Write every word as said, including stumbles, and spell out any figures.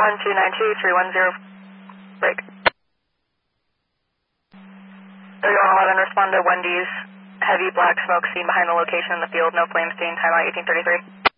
one two nine two three one zero, break. thirty-one eleven, respond to Wendy's, heavy black smoke seen behind the location in the field, no flames seen, timeline eighteen thirty-three.